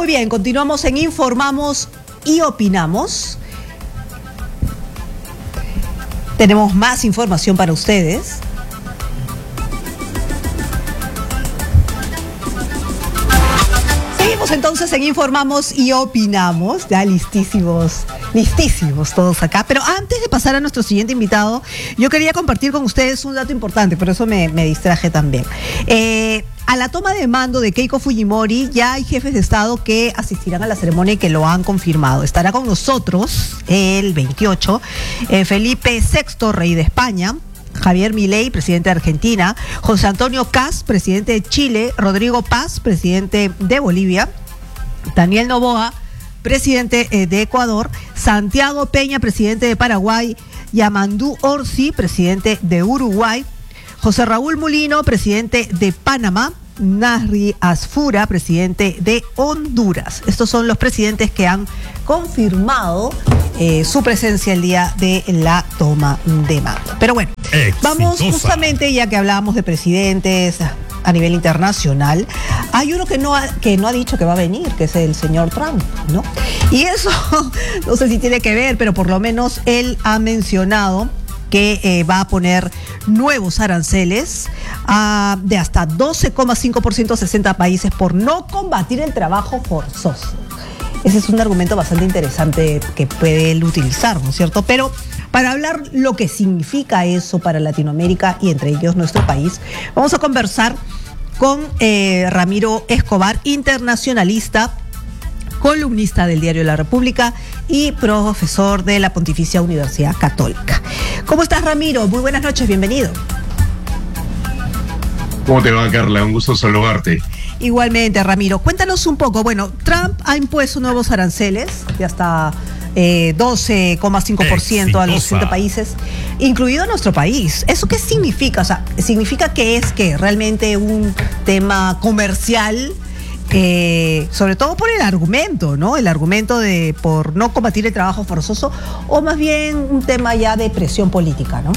Muy bien, continuamos en Informamos y Opinamos. Tenemos más información para ustedes. Seguimos entonces en Informamos y Opinamos, ya listísimos todos acá. Pero antes de pasar a nuestro siguiente invitado, yo quería compartir con ustedes un dato importante, por eso me distraje también. A la toma de mando de Keiko Fujimori ya hay jefes de Estado que asistirán a la ceremonia y que lo han confirmado. Estará con nosotros el 28, Felipe VI, rey de España, Javier Milei, presidente de Argentina, José Antonio Kast, presidente de Chile, Rodrigo Paz, presidente de Bolivia, Daniel Noboa, presidente de Ecuador, Santiago Peña, presidente de Paraguay, Yamandu Orsi, presidente de Uruguay, José Raúl Mulino, presidente de Panamá, Nasri Asfura, presidente de Honduras. Estos son los presidentes que han confirmado su presencia el día de la toma de mando. Pero bueno, vamos justamente, ya que hablábamos de presidentes a nivel internacional, hay uno que no ha dicho que va a venir, que es el señor Trump, ¿no? Y eso, no sé si tiene que ver, pero por lo menos él ha mencionado que va a poner nuevos aranceles de hasta 12,5% a 60 países por no combatir el trabajo forzoso. Ese es un argumento bastante interesante que puede él utilizar, ¿no es cierto? Pero para hablar lo que significa eso para Latinoamérica y entre ellos nuestro país, vamos a conversar con Ramiro Escobar, internacionalista, columnista del Diario de la República y profesor de la Pontificia Universidad Católica. ¿Cómo estás, Ramiro? Muy buenas noches, bienvenido. ¿Cómo te va, Carla? Un gusto saludarte. Igualmente, Ramiro. Cuéntanos un poco. Bueno, Trump ha impuesto nuevos aranceles de hasta 12,5% a los 60 países, incluido nuestro país. ¿Eso qué significa? O sea, ¿significa que es que realmente un tema comercial? Sobre todo por el argumento, ¿no? El argumento de por no combatir el trabajo forzoso, o más bien un tema ya de presión política, ¿no?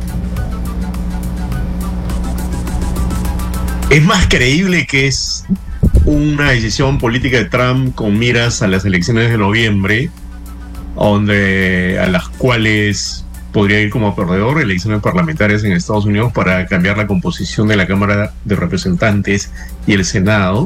Es más creíble que es una decisión política de Trump con miras a las elecciones de noviembre, a las cuales podría ir como perdedor, elecciones parlamentarias en Estados Unidos para cambiar la composición de la Cámara de Representantes y el Senado.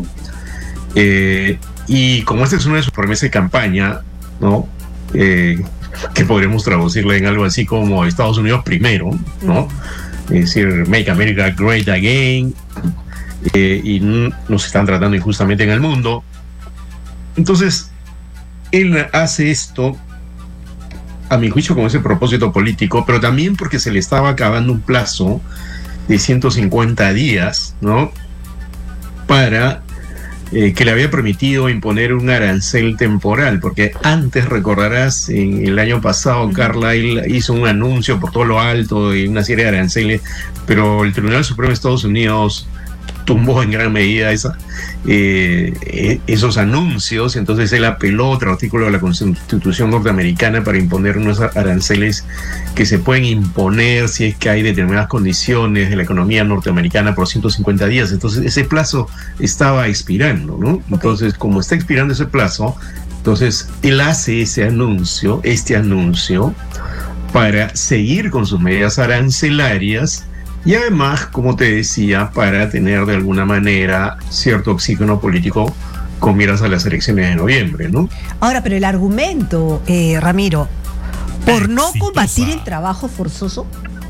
Y como esta es una de sus promesas de campaña, ¿no? Que podríamos traducirla en algo así como Estados Unidos primero, ¿no? Es decir, Make America Great Again, y nos están tratando injustamente en el mundo. Entonces, él hace esto, a mi juicio, con ese propósito político, pero también porque se le estaba acabando un plazo de 150 días, ¿no? Para que le había permitido imponer un arancel temporal, porque antes, recordarás, en el año pasado, Carla, él hizo un anuncio por todo lo alto de una serie de aranceles, pero el Tribunal Supremo de Estados Unidos tumbó en gran medida esos anuncios. Entonces él apeló a otro artículo de la Constitución norteamericana para imponer unos aranceles que se pueden imponer si es que hay determinadas condiciones de la economía norteamericana por 150 días. Entonces ese plazo estaba expirando, ¿no? Entonces, como está expirando ese plazo, entonces él hace este anuncio para seguir con sus medidas arancelarias. Y además, como te decía, para tener de alguna manera cierto oxígeno político con miras a las elecciones de noviembre, ¿no? Ahora, pero el argumento, Ramiro, por no combatir el trabajo forzoso.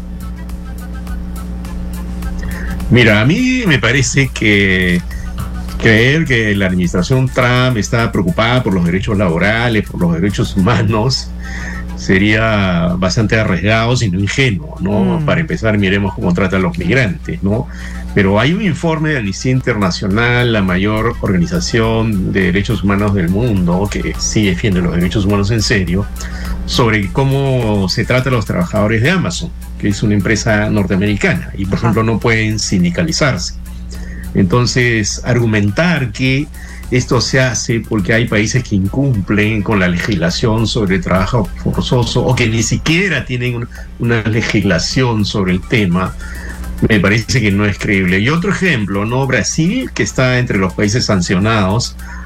Mira, a mí me parece que creer que la administración Trump está preocupada por los derechos laborales, por los derechos humanos, sería bastante arriesgado, sino ingenuo, ¿no? Para empezar, miremos cómo trata a los migrantes, ¿no? Pero hay un informe de Amnistía Internacional, la mayor organización de derechos humanos del mundo, que sí defiende los derechos humanos en serio, sobre cómo se trata a los trabajadores de Amazon, que es una empresa norteamericana, y por ejemplo no pueden sindicalizarse. Entonces, argumentar que esto se hace porque hay países que incumplen con la legislación sobre el trabajo forzoso o que ni siquiera tienen una legislación sobre el tema, me parece que no es creíble. Y otro ejemplo, ¿no? Brasil, que está entre los países sancionados,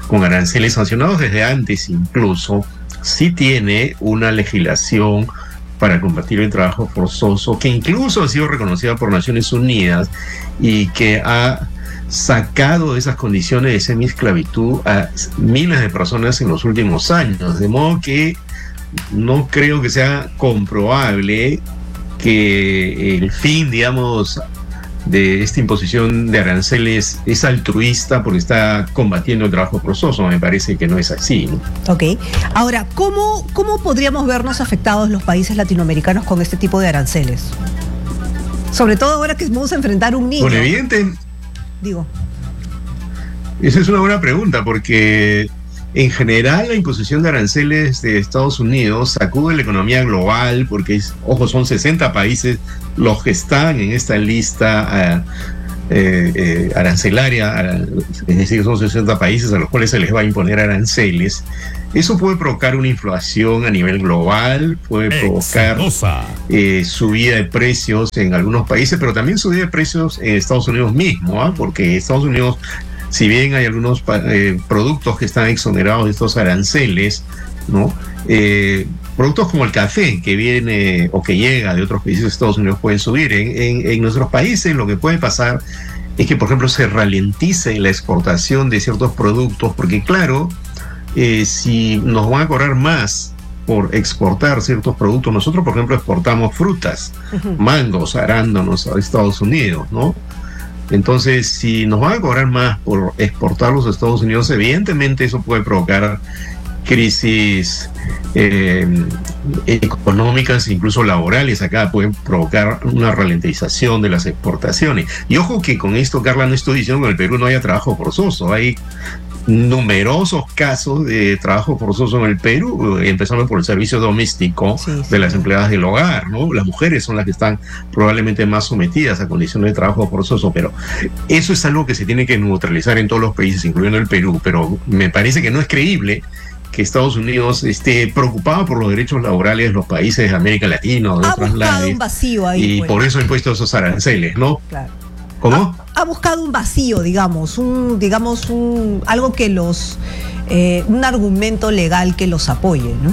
con aranceles sancionados desde antes incluso, sí tiene una legislación para combatir el trabajo forzoso, que incluso ha sido reconocida por Naciones Unidas y que ha sacado de esas condiciones de semiesclavitud a miles de personas en los últimos años, de modo que no creo que sea comprobable que el fin, digamos, de esta imposición de aranceles es altruista porque está combatiendo el trabajo forzoso. Me parece que no es así, ¿no? Ok. Ahora, ¿cómo podríamos vernos afectados los países latinoamericanos con este tipo de aranceles? Sobre todo ahora que vamos a enfrentar un niño. Bueno, evidente. Digo. Esa es una buena pregunta porque en general la imposición de aranceles de Estados Unidos sacude la economía global porque, ojo, son 60 países los que están en esta lista arancelaria, es decir, son 60 países a los cuales se les va a imponer aranceles. Eso puede provocar una inflación a nivel global, puede provocar subida de precios en algunos países, pero también subida de precios en Estados Unidos mismo, ¿eh? Porque Estados Unidos, si bien hay algunos productos que están exonerados de estos aranceles, ¿no? Productos como el café que viene o que llega de otros países de Estados Unidos pueden subir. En nuestros países lo que puede pasar es que, por ejemplo, se ralentice la exportación de ciertos productos, porque claro, si nos van a cobrar más por exportar ciertos productos, nosotros, por ejemplo, exportamos frutas, mangos, arándanos a Estados Unidos, ¿no? Entonces, si nos van a cobrar más por exportarlos a Estados Unidos, evidentemente eso puede provocar crisis económicas, incluso laborales. Acá pueden provocar una ralentización de las exportaciones. Y ojo que con esto, Carla, no estoy diciendo que en el Perú no haya trabajo forzoso. Hay numerosos casos de trabajo forzoso en el Perú, empezando por el servicio doméstico de las empleadas del hogar, ¿no? Las mujeres son las que están probablemente más sometidas a condiciones de trabajo forzoso, pero eso es algo que se tiene que neutralizar en todos los países, incluyendo el Perú. Pero me parece que no es creíble que Estados Unidos esté preocupado por los derechos laborales de los países de América Latina o de otras lares, un vacío ahí, y pues, por eso ha impuesto esos aranceles, ¿no? Claro. ¿Cómo? Ha buscado un vacío, algo que un argumento legal que los apoye, ¿no?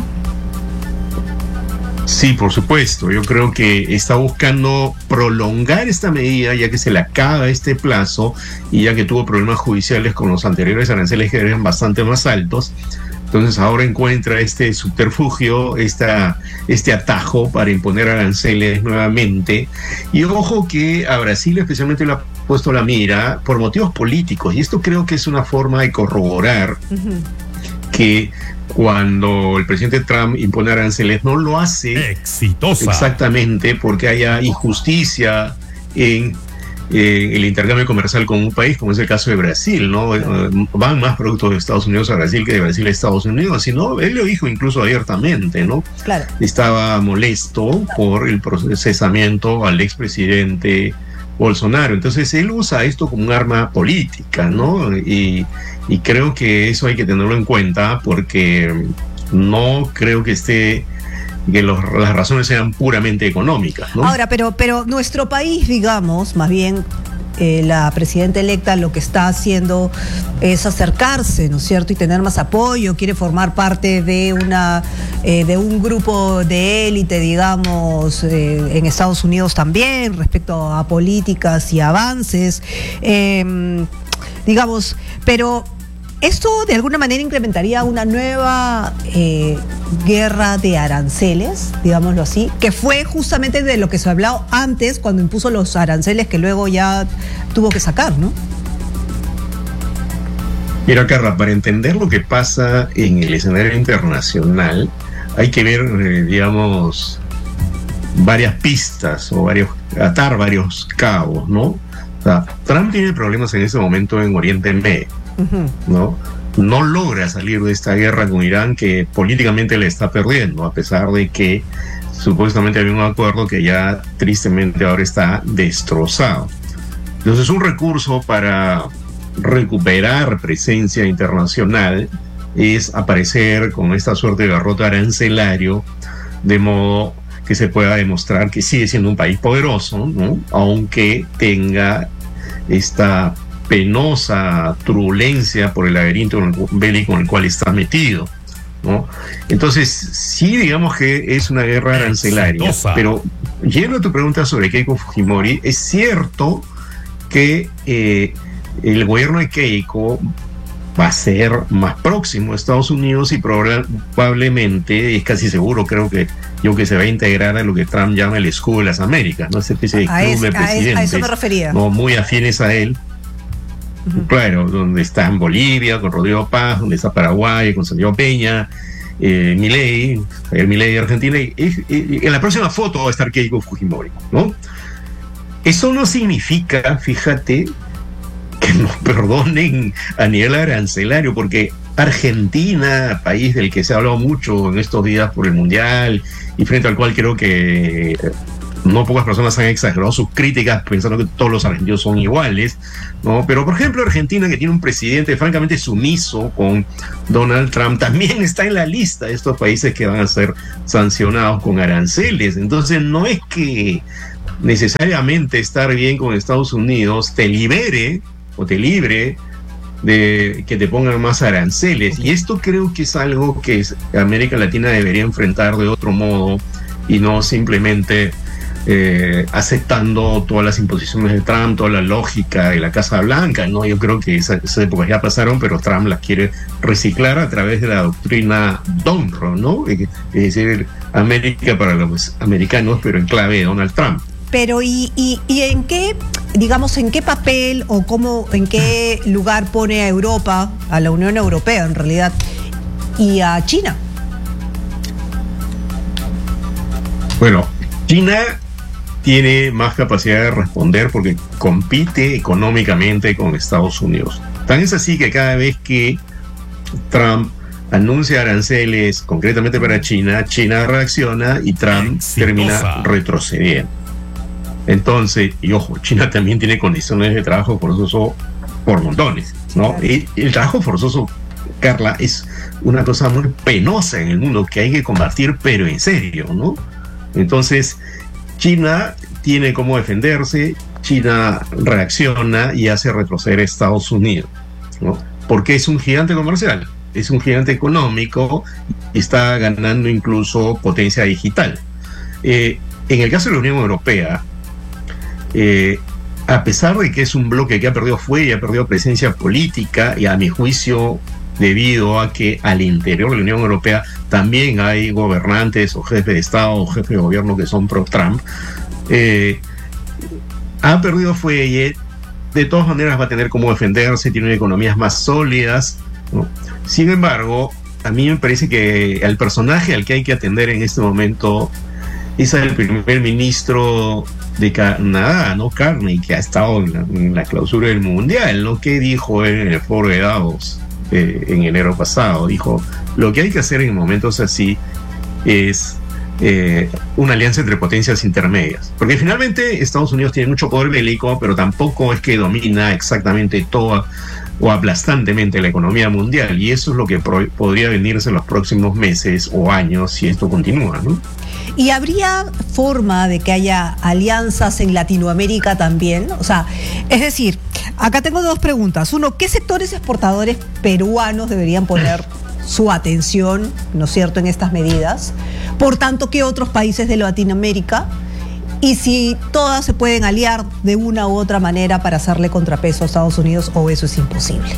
Sí, por supuesto. Yo creo que está buscando prolongar esta medida ya que se le acaba este plazo y ya que tuvo problemas judiciales con los anteriores aranceles que eran bastante más altos. Entonces ahora encuentra este subterfugio, este atajo para imponer aranceles nuevamente. Y ojo que a Brasil especialmente le ha puesto la mira por motivos políticos. Y esto creo que es una forma de corroborar que cuando el presidente Trump impone aranceles no lo hace exactamente porque haya injusticia en el intercambio comercial con un país, como es el caso de Brasil, ¿no? Van más productos de Estados Unidos a Brasil que de Brasil a Estados Unidos, sino él lo dijo incluso abiertamente, ¿no? Claro. Estaba molesto por el procesamiento al expresidente Bolsonaro. Entonces él usa esto como un arma política, ¿no? Y creo que eso hay que tenerlo en cuenta porque no creo que las razones sean puramente económicas, ¿no? Ahora, pero nuestro país, digamos, más bien la presidenta electa lo que está haciendo es acercarse, ¿no es cierto? Y tener más apoyo, quiere formar parte de un grupo de élite, digamos, en Estados Unidos también, respecto a políticas y avances, digamos, pero ¿esto de alguna manera incrementaría una nueva guerra de aranceles, digámoslo así? Que fue justamente de lo que se habló antes cuando impuso los aranceles que luego ya tuvo que sacar, ¿no? Mira, Carla, para entender lo que pasa en el escenario internacional hay que ver, digamos, varias pistas o atar varios cabos, ¿no? O sea, Trump tiene problemas en este momento en Oriente Medio, ¿no? No logra salir de esta guerra con Irán que políticamente le está perdiendo, a pesar de que supuestamente había un acuerdo que ya tristemente ahora está destrozado. Entonces un recurso para recuperar presencia internacional es aparecer con esta suerte de garrote arancelario, de modo que se pueda demostrar que sigue siendo un país poderoso, ¿no? Aunque tenga esta penosa turbulencia por el laberinto bélico en el cual está metido, ¿no? Entonces, sí, digamos que es una guerra arancelaria, pero yendo a tu pregunta sobre Keiko Fujimori, es cierto que el gobierno de Keiko va a ser más próximo a Estados Unidos y probablemente, es casi seguro, creo que se va a integrar a lo que Trump llama el escudo de las Américas, ¿no? Esa especie de club de presidentes, a eso me refería. ¿no? Muy afines a él. Claro, donde está en Bolivia con Rodrigo Paz, donde está Paraguay con Santiago Peña, Milei de Argentina, y en la próxima foto va a estar Keiko Fujimori, ¿no? Eso no significa, fíjate, que nos perdonen a nivel arancelario, porque Argentina, país del que se ha hablado mucho en estos días por el Mundial y frente al cual creo que no pocas personas han exagerado sus críticas pensando que todos los argentinos son iguales, ¿no? Pero, por ejemplo, Argentina, que tiene un presidente francamente sumiso con Donald Trump, también está en la lista de estos países que van a ser sancionados con aranceles. Entonces, no es que necesariamente estar bien con Estados Unidos te libre de que te pongan más aranceles. Y esto creo que es algo que América Latina debería enfrentar de otro modo y no simplemente aceptando todas las imposiciones de Trump, toda la lógica de la Casa Blanca, ¿no? Yo creo que esas épocas ya pasaron, pero Trump las quiere reciclar a través de la doctrina Monroe, ¿no? Es decir, América para los americanos, pero en clave de Donald Trump. Pero ¿y en qué, digamos, en qué papel o cómo, en qué lugar pone a Europa, a la Unión Europea en realidad, y a China? Bueno, China tiene más capacidad de responder porque compite económicamente con Estados Unidos. Tan es así que cada vez que Trump anuncia aranceles concretamente para China, China reacciona y Trump termina retrocediendo. Entonces, y ojo, China también tiene condiciones de trabajo forzoso por montones, ¿no? Y el trabajo forzoso, Carla, es una cosa muy penosa en el mundo que hay que combatir, pero en serio, ¿no? Entonces, China tiene cómo defenderse, China reacciona y hace retroceder a Estados Unidos, ¿no? Porque es un gigante comercial, es un gigante económico y está ganando incluso potencia digital. En el caso de la Unión Europea, a pesar de que es un bloque que ha perdido fuelle, ha perdido presencia política, y a mi juicio debido a que al interior de la Unión Europea también hay gobernantes o jefes de Estado o jefes de gobierno que son pro-Trump, ha perdido fuelle. De todas maneras va a tener cómo defenderse, tiene economías más sólidas, ¿no? Sin embargo, a mí me parece que el personaje al que hay que atender en este momento es el primer ministro de Canadá, ¿no? Carney, que ha estado en la clausura del Mundial, ¿no? ¿Qué dijo él en el foro de Davos en enero pasado? Dijo, lo que hay que hacer en momentos así es una alianza entre potencias intermedias, porque finalmente Estados Unidos tiene mucho poder bélico, pero tampoco es que domina exactamente toda o aplastantemente la economía mundial, y eso es lo que podría venirse en los próximos meses o años si esto continúa, ¿no? ¿Y habría forma de que haya alianzas en Latinoamérica también? O sea, es decir, acá tengo dos preguntas. Uno, ¿qué sectores exportadores peruanos deberían poner su atención, ¿no es cierto?, en estas medidas? Por tanto, ¿qué otros países de Latinoamérica? Y si todas se pueden aliar de una u otra manera para hacerle contrapeso a Estados Unidos, o eso es imposible.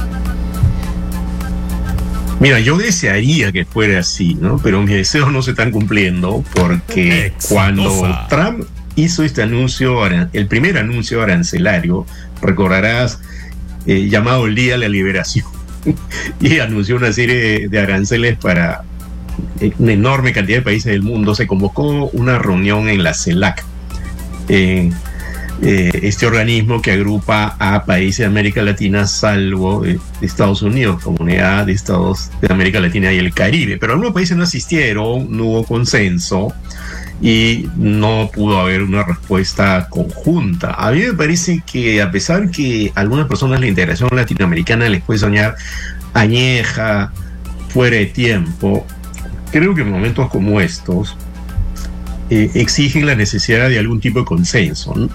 Mira, yo desearía que fuera así, ¿no? Pero mis deseos no se están cumpliendo porque cuando Trump hizo este anuncio, el primer anuncio arancelario, recordarás, llamado el Día de la Liberación, y anunció una serie de aranceles para una enorme cantidad de países del mundo, se convocó una reunión en la CELAC, este organismo que agrupa a países de América Latina salvo de Estados Unidos, Comunidad de Estados de América Latina y el Caribe, pero algunos países no asistieron, no hubo consenso y no pudo haber una respuesta conjunta. A mí me parece que, a pesar que a algunas personas la integración latinoamericana les puede soñar añeja, fuera de tiempo, creo que en momentos como estos exigen la necesidad de algún tipo de consenso, ¿no?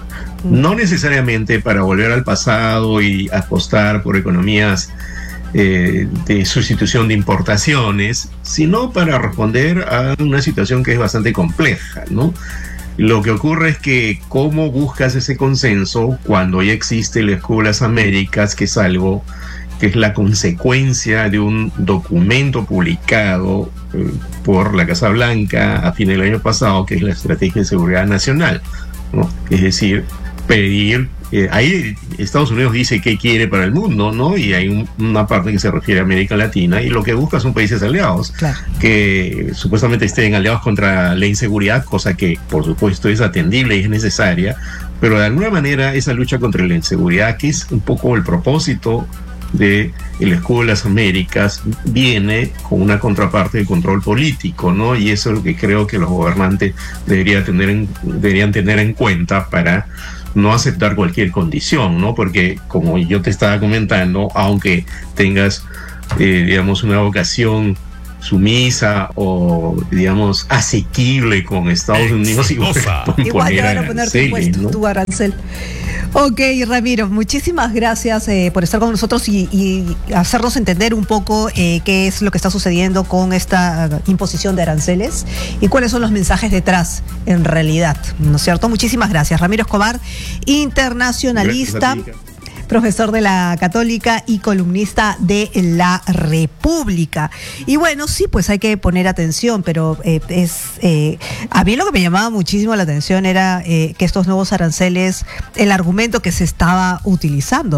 no necesariamente para volver al pasado y apostar por economías de sustitución de importaciones, sino para responder a una situación que es bastante compleja, ¿no? Lo que ocurre es que cómo buscas ese consenso cuando ya existe el Escudo de las Américas, que es algo que es la consecuencia de un documento publicado por la Casa Blanca a fin del año pasado, que es la Estrategia de Seguridad Nacional, ¿no? Es decir, pedir, ahí Estados Unidos dice qué quiere para el mundo, ¿no? Y hay una parte que se refiere a América Latina, y lo que busca son países aliados, claro, que supuestamente estén aliados contra la inseguridad, cosa que por supuesto es atendible y es necesaria, pero de alguna manera esa lucha contra la inseguridad, que es un poco el propósito de el Escudo de las Américas, viene con una contraparte de control político, ¿no? Y eso es lo que creo que los gobernantes deberían tener en cuenta para no aceptar cualquier condición, ¿no? Porque, como yo te estaba comentando, aunque tengas, digamos, una vocación sumisa o, digamos, asequible con Estados Unidos, igual te van a poner tu impuesto, ¿no? Tu arancel. Ok, Ramiro, muchísimas gracias por estar con nosotros y hacernos entender un poco qué es lo que está sucediendo con esta imposición de aranceles y cuáles son los mensajes detrás en realidad, ¿no es cierto? Muchísimas gracias. Ramiro Escobar, internacionalista, profesor de la Católica y columnista de La República. Y bueno, sí, pues hay que poner atención, pero a mí lo que me llamaba muchísimo la atención era que estos nuevos aranceles, el argumento que se estaba utilizando